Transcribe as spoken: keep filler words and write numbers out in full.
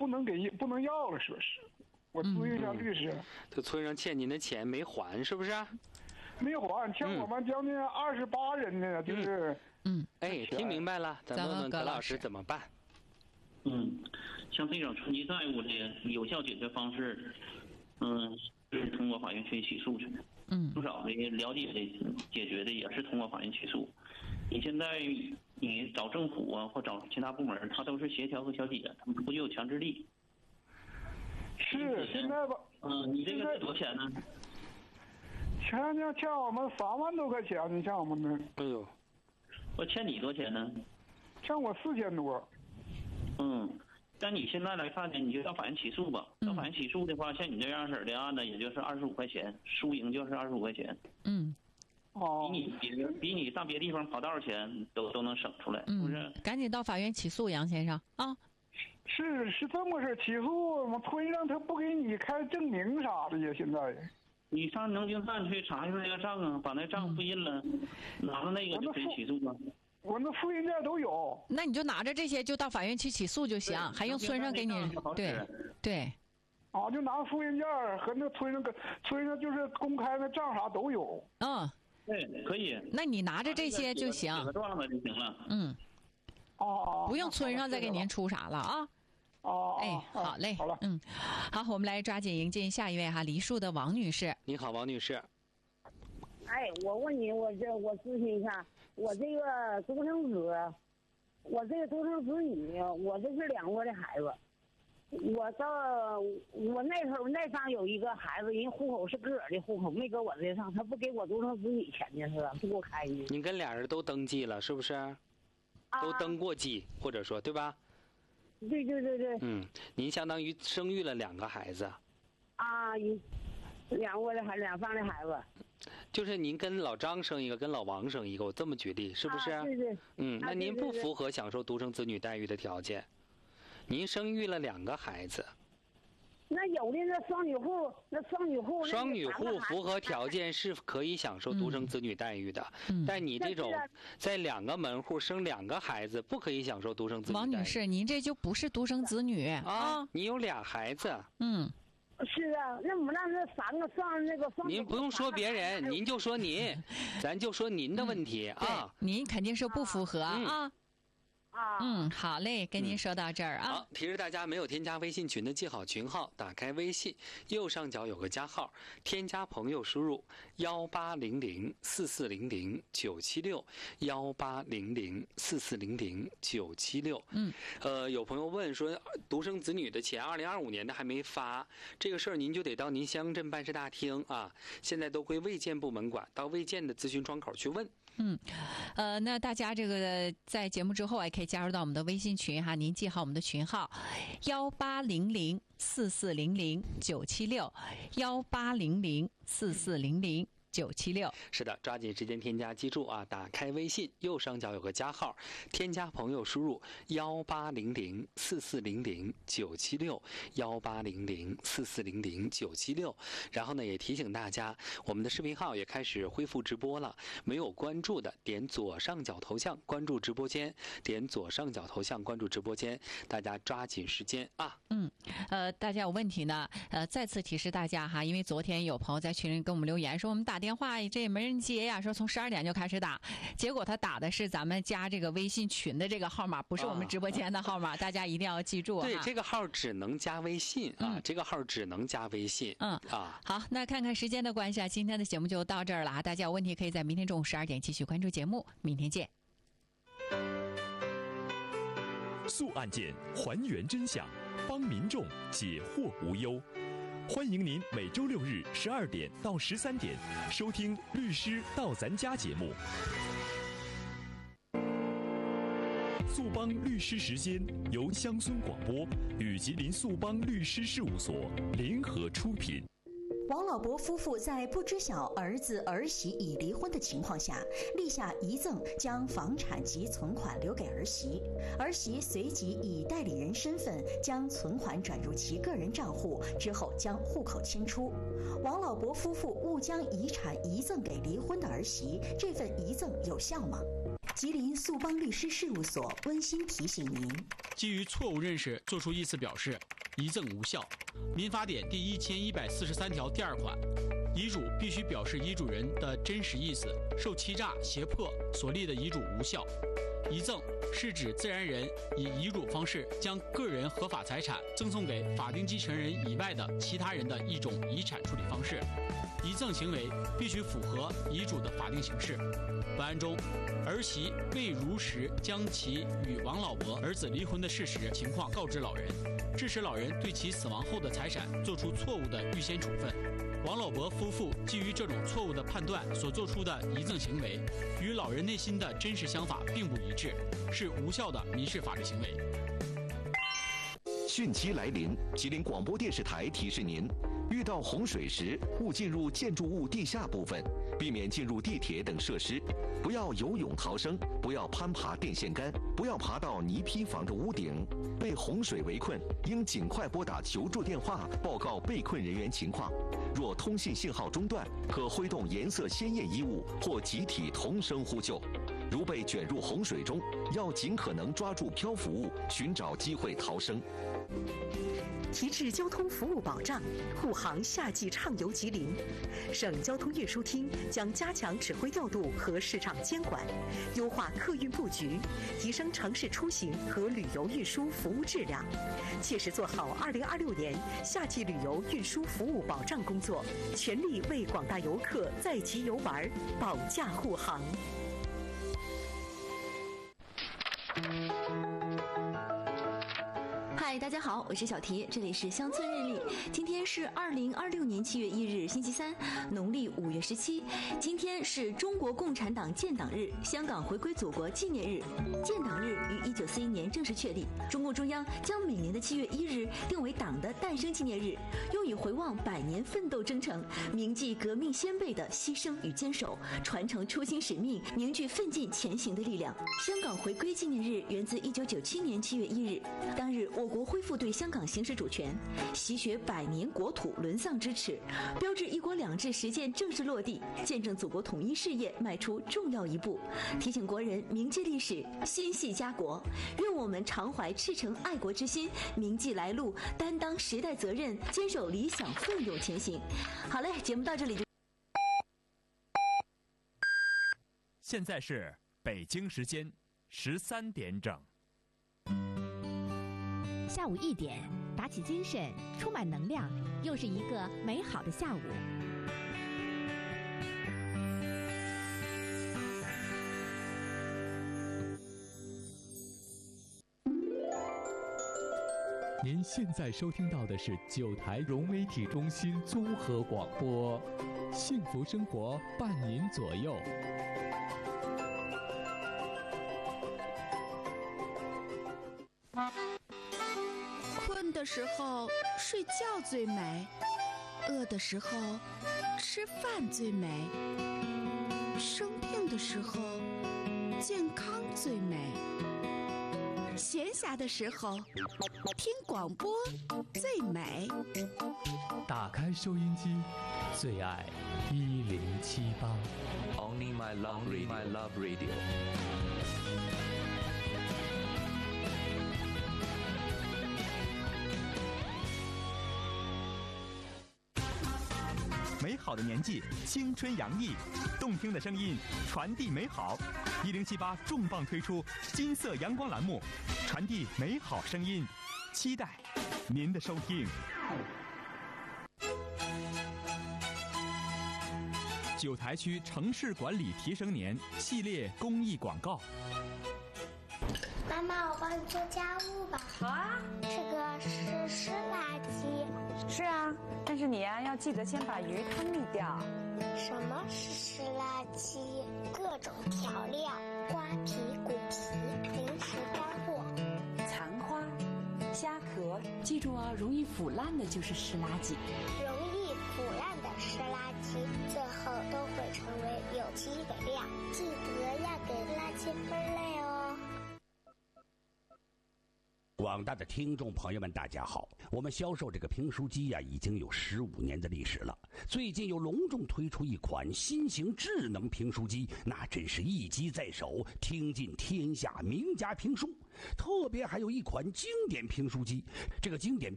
能给不能要了，说是。我咨询一下律师。 这村上欠您的钱没还，是不是？ 没还，欠我们将近二十八人呢，就是。 嗯。哎，听明白了，咱问问葛老师怎么办？ 嗯，像这种存积债务的有效解决方式，嗯，是通过法院去起诉去。 嗯， 不少的了解的解决的也是通过法院起诉。你现在你找政府啊，或找其他部门，他都是协调和调解，他们不具有强制力。 是现在吧？ 嗯，你这个是多少钱呢？ 前年欠我们三万多块钱，你欠我们呢？ 哎呦， 我欠你多少钱呢？ 欠我四千多。 嗯，但你现在来看呢，你就到法院起诉吧。到法院起诉的话，像你这样式的案子，也就是二十五块钱，输赢就是二十五块钱。 嗯， 哦， 比你别比你上别地方跑道钱都都能省出来，是不是？ 赶紧到法院起诉杨先生啊！ 是是这么回事，起诉我们村上他不给你开证明啥的呀，现在。 你上农经站去查一下那个账啊，把那账复印了，拿着那个就可以起诉了。 我那复印件都有。 那你就拿着这些就到法院去起诉就行，还用村上给你对对。 啊，就拿复印件和那村上跟村上就是公开的账啥都有。 嗯， 对，可以。 那你拿着这些就行。 写个状子就行了。 嗯。 哦。 不用村上再给您出啥了啊。 哦。 哎，好嘞。 好了。 嗯，好，我们来抓紧迎接下一位哈，梨树的王女士。 你好，王女士。 哎，我问你，我这我咨询一下，我这个独生子，我这个独生子女，我这是两窝的孩子。我到我那头那上有一个孩子，人户口是个人的户口，没搁我这上，他不给我独生子女钱呢，是吧？不给我开呢。 您跟俩人都登记了，是不是？ 啊、 都登过记，或者说对吧？ 对对对对。 嗯，您相当于生育了两个孩子。 啊，两窝的孩两房的孩子。 就是您跟老张生一个，跟老王生一个，我这么举例，是不是？ 啊、对对。 嗯，那您不符合享受独生子女待遇的条件。 啊、 您生育了两个孩子。 那有的那双女户，那双女户， 双女户符合条件是可以享受独生子女待遇的，嗯、但你这种在两个门户生两个孩子，不可以享受独生子女待遇。 王女士，您这就不是独生子女啊！ 啊你有俩孩子。 嗯。 是啊，那我们让那三个上那个双。 您不用说别人，您就说您，咱就说您的问题、 嗯、 啊。 您肯定是不符合啊。 嗯啊， 嗯，好嘞，跟您说到这儿啊。 好，提示大家没有添加微信群的记好群号，打开微信右上角有个加号，添加朋友输入幺八零零四四零零九七六幺八零零四四零零九七六。 嗯， 呃，有朋友问说，独生子女的钱二零二五年的还没发，这个事儿您就得到您乡镇办事大厅啊，现在都归卫健部门管，到卫健的咨询窗口去问。 嗯，呃，那大家这个在节目之后也可以加入到我们的微信群哈，您记好我们的群号幺八零零四四零零九七六幺八零零四四零零九七六。 是的，抓紧时间添加，记住啊，打开微信右上角有个加号，添加朋友输入幺八零零四四零零九七六幺八零零四四零零九七六。然后呢，也提醒大家，我们的视频号也开始恢复直播了，没有关注的点左上角头像关注直播间，点左上角头像关注直播间，大家抓紧时间啊。 嗯，呃，大家有问题呢，呃，再次提示大家哈，因为昨天有朋友在群里跟我们留言说，我们打电话这也没人接呀，说从十二点就开始打，结果他打的是咱们加这个微信群的这个号码，不是我们直播间的号码，啊、大家一定要记住啊。 对，这个号只能加微信啊，嗯、这个号只能加微信。 嗯啊，好，那看看时间的关系啊，今天的节目就到这儿了啊，大家有问题可以在明天中午十二点继续关注节目，明天见。 诉案件，还原真相，帮民众解惑无忧。欢迎您每周六日十二点到十三点收听《律师到咱家》节目。速帮律师时间由乡村广播与吉林速帮律师事务所联合出品。 王老伯夫妇在不知晓儿子儿媳已离婚的情况下，立下遗赠，将房产及存款留给儿媳。儿媳随即以代理人身份将存款转入其个人账户，之后将户口迁出。王老伯夫妇误将遗产遗赠给离婚的儿媳，这份遗赠有效吗？吉林速帮律师事务所温馨提醒您： 基于错误认识作出意思表示， 遗赠无效。民法典第一千一百四十三条第二款，遗嘱必须表示遗嘱人的真实意思，受欺诈、胁迫所立的遗嘱无效。遗赠是指自然人以遗嘱方式将个人合法财产赠送给法定继承人以外的其他人的一种遗产处理方式。遗赠行为必须符合遗嘱的法定形式。本案中，儿媳未如实将其与王老伯儿子离婚的事实情况告知老人，致使老人对其死亡后的财产做出错误的预先处分。王老伯夫妇基于这种错误的判断所做出的遗赠行为，与老人内心的真实想法并不一致，是无效的民事法律行为。 汛期来临，吉林广播电视台提示您：遇到洪水时，勿进入建筑物地下部分，避免进入地铁等设施，不要游泳逃生，不要攀爬电线杆，不要爬到泥坯房的屋顶。被洪水围困，应尽快拨打求助电话，报告被困人员情况。若通信信号中断，可挥动颜色鲜艳衣物或集体同声呼救。如被卷入洪水中，要尽可能抓住漂浮物，寻找机会逃生。 提质交通服务保障，护航夏季畅游吉林。省交通运输厅将加强指挥调度和市场监管，优化客运布局，提升城市出行和旅游运输服务质量，切实做好二零二六年夏季旅游运输服务保障工作，全力为广大游客在吉游玩保驾护航。 嗨，大家好，我是小提，这里是乡村日历。今天是二零二六年七月一日，星期三，农历五月十七。今天是中国共产党建党日，香港回归祖国纪念日。建党日于一九四一年正式确立，中共中央将每年的七月一日定为党的诞生纪念日，用以回望百年奋斗征程，铭记革命先辈的牺牲与坚守，传承初心使命，凝聚奋进前行的力量。香港回归纪念日源自一九九七年七月一日，当日我国恢复对香港行使主权，洗雪百年国土沦丧之耻，标志一国两制实践正式落地，见证祖国统一事业迈出重要一步，提醒国人铭记历史，心系家国。愿我们常怀赤诚爱国之心，铭记来路，担当时代责任，坚守理想，奋勇前行。好嘞，节目到这里就。 现在是北京时间十三点整。 下午一点，打起精神，充满能量，又是一个美好的下午。 您现在收听到的是九台融媒体中心综合广播，幸福生活伴您左右。 困的时候睡觉最美，饿的时候吃饭最美，生病的时候健康最美，闲暇的时候听广播最美。 打开收音机，最爱一零七八。 Only my love radio. My love radio. 美好的年纪，青春洋溢，动听的声音传递美好。一零七八重磅推出金色阳光栏目，传递美好声音，期待您的收听。九台区城市管理提升年系列公益广告。 妈妈，我帮你做家务吧。 好啊。 这个是湿垃圾。 是啊，但是你呀、啊、要记得先把鱼汤沥掉。 什么是湿垃圾？各种调料、瓜皮、骨皮、零食干货、 残花、虾壳，记住啊，容易腐烂的就是湿垃圾。 容易腐烂的湿垃圾，最后都会成为有机肥料。记得要给垃圾分类哦。 广大的听众朋友们，大家好！我们销售这个评书机呀、啊，已经有十五年的历史了。最近又隆重推出一款新型智能评书机，那真是一机在手，听尽天下名家评书。特别还有一款经典评书机，这个经典